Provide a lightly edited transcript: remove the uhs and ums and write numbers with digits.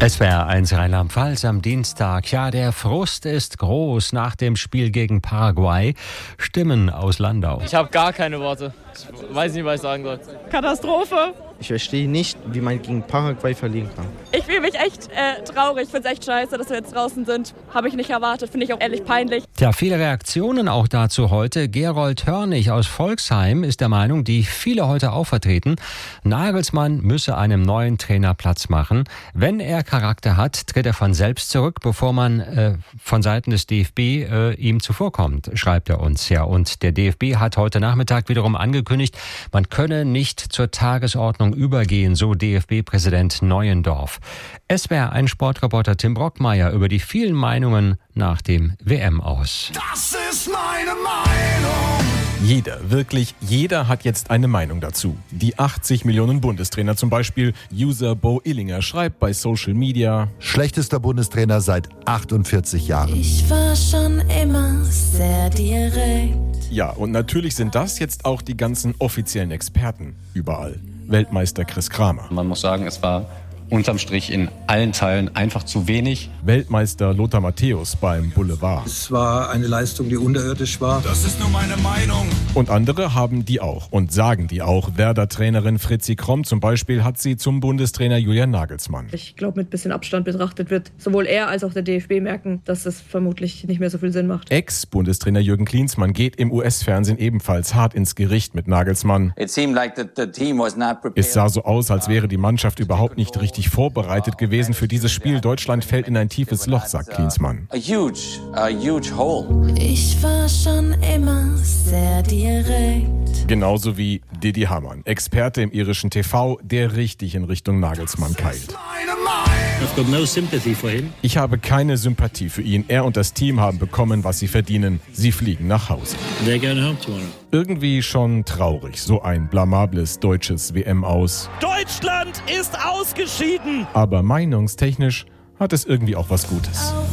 SWR1 Rheinland-Pfalz am Dienstag. Ja, der Frust ist groß nach dem Spiel gegen Paraguay. Stimmen aus Landau. Ich habe gar keine Worte. Ich weiß nicht, was ich sagen soll. Katastrophe. Ich verstehe nicht, wie man gegen Paraguay verlieren kann. Ich fühle mich echt traurig. Ich finde es echt scheiße, dass wir jetzt draußen sind. Habe ich nicht erwartet. Finde ich auch ehrlich peinlich. Tja, viele Reaktionen auch dazu heute. Gerold Hörnig aus Volksheim ist der Meinung, die viele heute auch vertreten, Nagelsmann müsse einem neuen Trainer Platz machen. Wenn er Charakter hat, tritt er von selbst zurück, bevor man von Seiten des DFB ihm zuvorkommt, schreibt er uns. Ja, und der DFB hat heute Nachmittag wiederum angekündigt, man könne nicht zur Tagesordnung übergehen, so DFB-Präsident Neuendorf. SWR1 Sportreporter Tim Brockmeier über die vielen Meinungen nach dem WM-Aus. Das ist meine Meinung. Wirklich jeder hat jetzt eine Meinung dazu. Die 80 Millionen Bundestrainer zum Beispiel. User Bo Illinger schreibt bei Social Media: Schlechtester Bundestrainer seit 48 Jahren. Ich war schon immer sehr direkt. Ja, und natürlich sind das jetzt auch die ganzen offiziellen Experten überall. Weltmeister Chris Kramer. Man muss sagen, es war unterm Strich in allen Teilen einfach zu wenig. Weltmeister Lothar Matthäus beim Boulevard. Es war eine Leistung, die unterirdisch war. Das ist nur meine Meinung. Und andere haben die auch und sagen die auch. Werder-Trainerin Fritzi Kromm zum Beispiel hat sie zum Bundestrainer Julian Nagelsmann. Ich glaube, mit ein bisschen Abstand betrachtet wird sowohl er als auch der DFB merken, dass es vermutlich nicht mehr so viel Sinn macht. Ex-Bundestrainer Jürgen Klinsmann geht im US-Fernsehen ebenfalls hart ins Gericht mit Nagelsmann. Es sah so aus, als wäre die Mannschaft überhaupt nicht richtig vorbereitet gewesen für dieses Spiel. Deutschland fällt in ein tiefes Loch, sagt Klinsmann. Ich war schon immer sehr direkt. Genauso wie Didi Hamann, Experte im irischen TV, der richtig in Richtung Nagelsmann keilt. Ich habe keine Sympathie für ihn. Er und das Team haben bekommen, was sie verdienen. Sie fliegen nach Hause. Irgendwie schon traurig, so ein blamables deutsches WM-Aus. Deutschland ist ausgeschieden. Aber meinungstechnisch hat es irgendwie auch was Gutes.